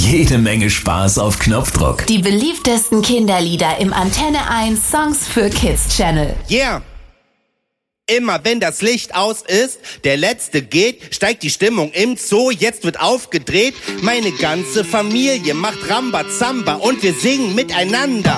jede Menge Spaß auf Knopfdruck. Die beliebtesten Kinderlieder im Antenne 1 Songs für Kids Channel. Yeah! Immer wenn das Licht aus ist, der Letzte geht, steigt die Stimmung im Zoo, jetzt wird aufgedreht. Meine ganze Familie macht Rambazamba und wir singen miteinander.